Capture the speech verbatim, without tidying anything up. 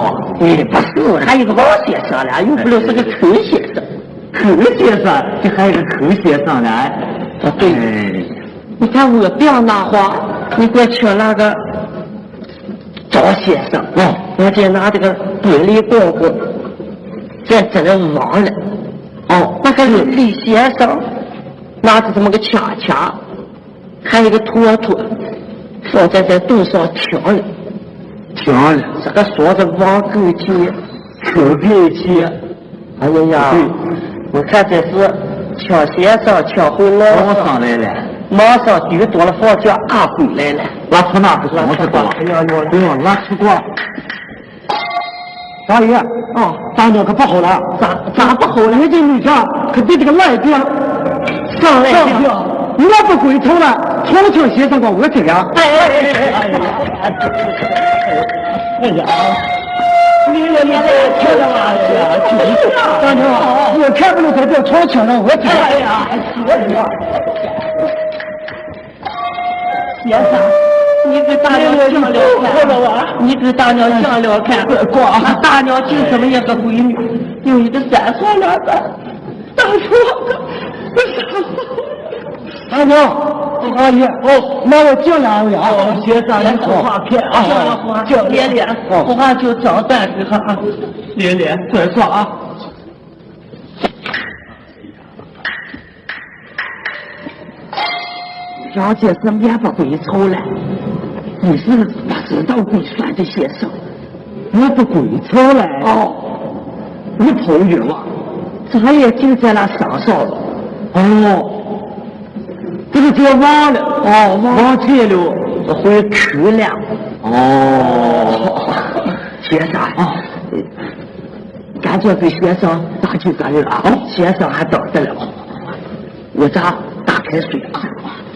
话。 哎，不是，还有个老先生了，又不是个寇先生。 寇先生，这还有个寇先生呢？啊， 对。 哎， 你看我不要拿话，你给我请那个赵先生。哦，我这拿这个玻璃棍棍，在这里忙了。哦，那个李先生拿着这么个掐掐，还有一个坨坨，放在这肚上停了。 停了， 这个说着往沟接， 口边接。 哎呀呀，我看这是抢先生抢回来了，上来了， 马上丢多了房价阿回来了， 拉出那个房子吧？ 哎呀呀， 哎呀，拉出过。大爷， 哦， 大娘可不好了， 咋咋不好了？ 你这女家可对这个赖兵上来上兵，我不归头了，重庆先生管我这样。 哎哎哎哎呀！哎呀！你这你这听着嘛呀？ 大娘，我看不了在这重庆了，我这哎呀，学着。先生，你给大娘讲了看，你给大娘讲了看，光大娘就这么一个闺女，有一个三岁两岁，当初我傻死。 大娘。阿姨，哦，那我讲两位啊， 先生，你说话偏啊，叫连连，说话就讲半句哈啊，连连，再说啊。小姐是面不归愁了，你是不知道归算的先生， 我不归愁了。 哦， 你朋友啊， 咱也就在那上上了。 哦。这个叫忘了哦， 忘记了， 回去了。 哦， 先生啊， 感觉给先生打酒干了啊！先生还等着了，我咋打开水啊？